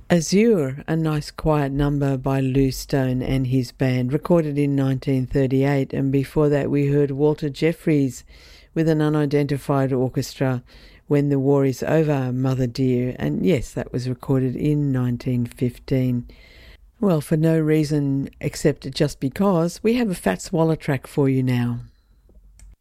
Azure, a nice quiet number by Lou Stone and his band, recorded in 1938, and before that we heard Walter Jeffries with an unidentified orchestra, When the War is Over, Mother Dear, and yes, that was recorded in 1915. Well, for no reason except just because, we have a Fats Waller track for you now.